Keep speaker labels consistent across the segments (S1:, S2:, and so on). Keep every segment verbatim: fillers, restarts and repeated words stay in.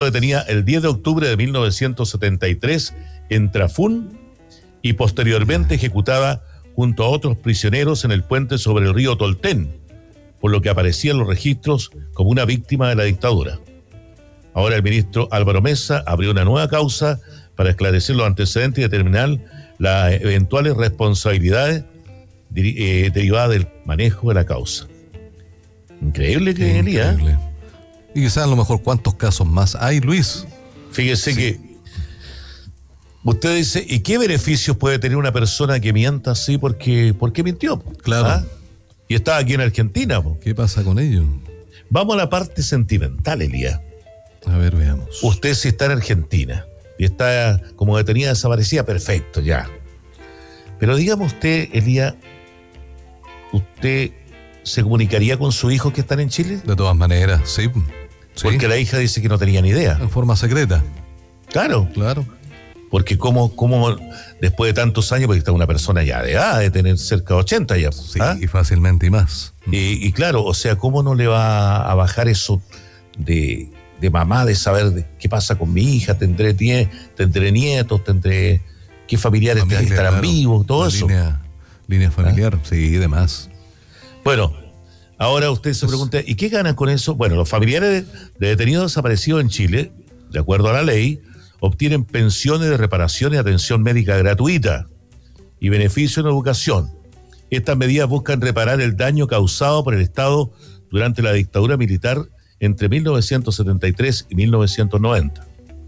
S1: detenida el diez de octubre de mil novecientos setenta y tres en Trafún y posteriormente ejecutada junto a otros prisioneros en el puente sobre el río Tolten, por lo que aparecía en los registros como una víctima de la dictadura. Ahora el ministro Álvaro Mesa abrió una nueva causa para esclarecer los antecedentes y determinar las eventuales responsabilidades eh, derivadas del manejo de la causa. Increíble que Elías.
S2: Increíble. Y quizás a lo mejor cuántos casos más hay, Luis.
S1: Fíjese
S2: Sí.
S1: que usted dice, ¿y qué beneficios puede tener una persona que mienta así porque, porque mintió?
S2: Claro.
S1: ¿Ah? Y estaba aquí en Argentina. Po.
S2: ¿Qué pasa con ello?
S1: Vamos a la parte sentimental, Elías.
S2: A ver, veamos.
S1: Usted si está en Argentina y está como detenida, desaparecida, perfecto, ya. Pero dígame usted, Elías, ¿usted se comunicaría con su hijo que están en Chile?
S2: De todas maneras, sí. Sí.
S1: Porque la hija dice que no tenía ni idea.
S2: En forma secreta.
S1: Claro.
S2: Claro.
S1: Porque como, como después de tantos años, porque está una persona ya de edad, de tener cerca de ochenta ya.
S2: Sí,
S1: ¿ah?
S2: y fácilmente y más.
S1: Y, y claro, o sea, ¿cómo no le va a bajar eso de, de mamá, de saber de qué pasa con mi hija? ¿Tendré, tie, tendré nietos? ¿Tendré qué familiares
S2: Familia,
S1: estarán
S2: claro.
S1: vivos? Todo
S2: La
S1: eso.
S2: Línea, línea familiar, ¿Ah? Sí, demás.
S1: Bueno, ahora usted se pregunta, ¿y qué ganan con eso? Bueno, los familiares de, de detenidos desaparecidos en Chile, de acuerdo a la ley, obtienen pensiones de reparación y atención médica gratuita y beneficio en educación. Estas medidas buscan reparar el daño causado por el Estado durante la dictadura militar entre mil novecientos setenta y tres y mil novecientos noventa.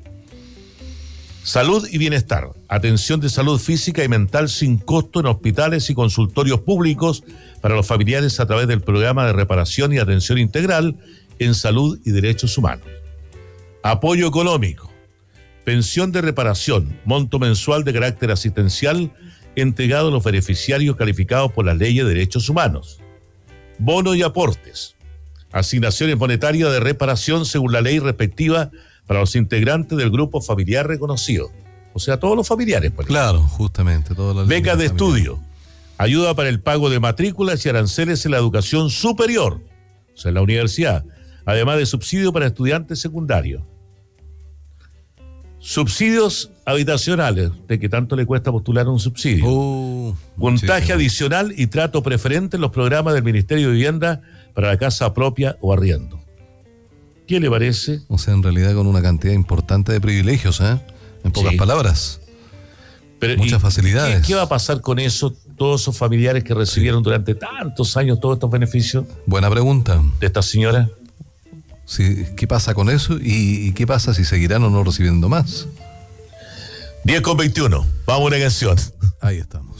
S1: Salud y bienestar. Atención de salud física y mental sin costo en hospitales y consultorios públicos para los familiares a través del programa de reparación y atención integral en salud y derechos humanos. Apoyo económico. Pensión de reparación, monto mensual de carácter asistencial entregado a los beneficiarios calificados por las leyes de derechos humanos. Bono y aportes. Asignaciones monetarias de reparación según la ley respectiva para los integrantes del grupo familiar reconocido. O sea, todos los familiares. Pues.
S2: Claro, justamente. Todas las
S1: Becas de
S2: familiares.
S1: estudio. Ayuda para el pago de matrículas y aranceles en la educación superior, o sea, en la universidad. Además de subsidio para estudiantes secundarios. Subsidios habitacionales, de que tanto le cuesta postular un subsidio.
S2: Uh,
S1: Puntaje
S2: muchísimo.
S1: adicional y trato preferente en los programas del Ministerio de Vivienda para la casa propia o arriendo. ¿Qué le parece?
S2: O sea, en realidad con una cantidad importante de privilegios, ¿eh? En pocas
S1: Sí.
S2: palabras.
S1: Pero,
S2: Muchas
S1: ¿y
S2: facilidades.
S1: ¿qué, ¿Qué va a pasar con eso? Todos esos familiares que recibieron durante tantos años todos estos beneficios
S2: Buena pregunta.
S1: de esta señora.
S2: Sí, ¿qué pasa con eso? ¿Y, y qué pasa si seguirán o no recibiendo más?
S1: diez con veintiuno. Vamos a una canción.
S2: Ahí estamos.